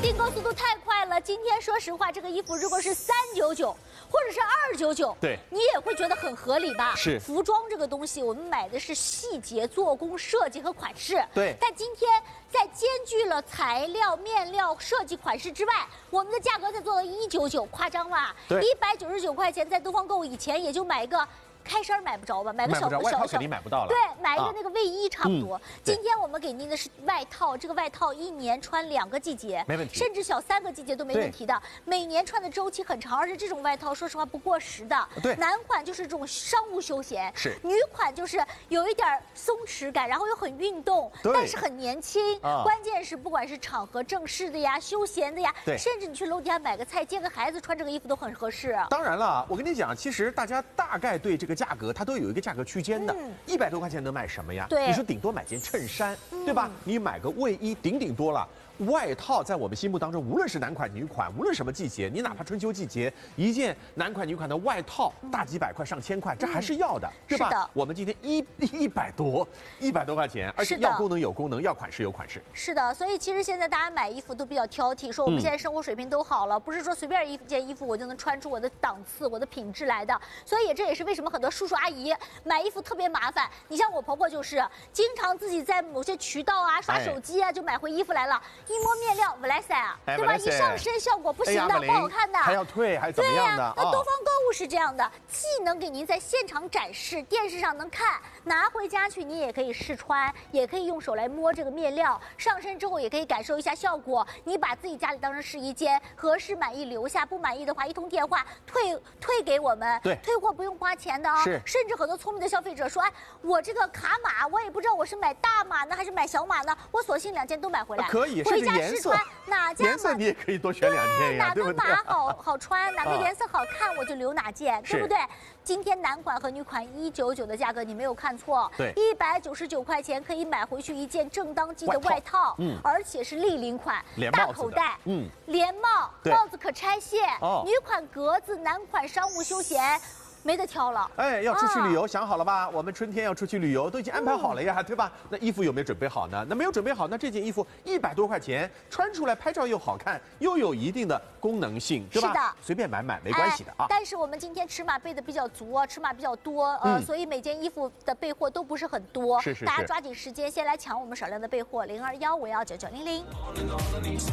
订购速度太快了。今天说实话，这个衣服如果是399或者是299， 对， 你也会觉得很合理吧？ 是。 服装这个东西，我们买的是细节、做工、设计和款式。 对。 但今天在兼具了材料、面料、设计、款式之外，我们的价格才做到199，夸张吧？ 对。 199块钱，在东方购物以前也就买一个。开衫买不着吧？买个小外套肯定买不到了。 对，买一个那个卫衣差不多。今天我们给您的是外套，这个外套1年穿2个季节， 没问题， 甚至小3个季节都没问题的。每年穿的周期很长，而且这种外套说实话不过时的。 对， 男款就是这种商务休闲， 是； 女款就是有一点松弛感，然后又很运动，但是很年轻。关键是不管是场合正式的呀、休闲的呀，甚至你去楼底下买个菜、接个孩子，穿这个衣服都很合适。 当然了，我跟你讲，其实大家大概对这个价格，它都有一个价格区间的。100多块钱能买什么呀？ 对， 你说顶多买件衬衫，对吧？你买个卫衣，顶多了。外套在我们心目当中，无论是男款女款，无论什么季节，你哪怕春秋季节，一件男款女款的外套，大几百块、上千块，这还是要的，对吧？ 是的。 我们今天100多块钱，而且要功能有功能，要款式有款式。 是的，所以其实现在大家买衣服都比较挑剔，说我们现在生活水平都好了，不是说随便一件衣服我就能穿出我的档次、我的品质来的。所以这也是为什么很多叔叔阿姨买衣服特别麻烦。你像我婆婆就是经常自己在某些渠道啊、刷手机啊，就买回衣服来了。一摸面料不来塞啊，对吧？一上身效果不行的，不好看的， 还要退，还怎么样的？ 那东方购物是这样的，既能给您在现场展示，电视上能看，拿回家去你也可以试穿，也可以用手来摸这个面料，上身之后也可以感受一下效果。你把自己家里当成试衣间，合适满意留下，不满意的话一通电话退给我们， 对， 退货不用花钱的啊。 是， 甚至很多聪明的消费者说，哎，我这个卡码我也不知道我是买大码呢还是买小码呢，我索性2件都买回来， 可以， 回家试穿，哪家颜色你也可以多选2件呀，对不对？ 哪个码好穿，哪个颜色好看，我就留哪件，对不对？今天男款和女款199的价格你没有看错， 对 ，199块钱可以买回去一件正当季的外套，而且是立领款，大口袋，连帽，帽子可拆卸，女款格子，男款商务休闲。没得挑了， 哎，要出去旅游，想好了吧？我们春天要出去旅游，都已经安排好了呀，对吧？那衣服有没有准备好呢？那没有准备好，那这件衣服100多块钱，穿出来拍照又好看，又有一定的功能性，对吧？ 是的， 随便买没关系的啊。 但是我们今天尺码备的比较足啊，尺码比较多，所以每件衣服的备货都不是很多， 是， 大家抓紧时间先来抢我们少量的备货，0215519900。